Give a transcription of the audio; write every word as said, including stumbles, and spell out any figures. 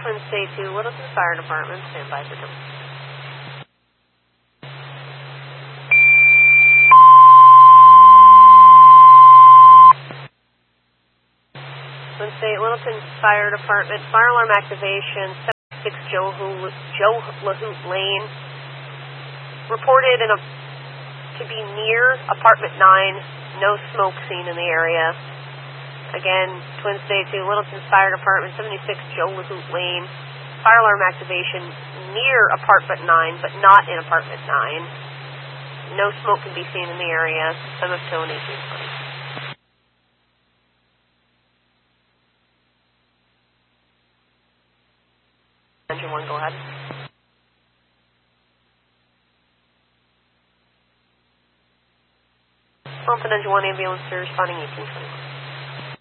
Twin State two, Littleton Fire Department, stand by for them. Twin State, Littleton Fire Department, fire alarm activation, seventy-six Joe, Joe LaHoot Lane. Reported in a, to be near apartment nine, no smoke seen in the area. Again, Twin State two, Littleton Fire Department, seventy-six Joe LaHoot Lane. Fire alarm activation near apartment nine, but not in apartment nine. No smoke can be seen in the area. M F tone eighteen twenty. Engine one, go ahead. Fulton Engine one, ambulance, responding eighteen twenty.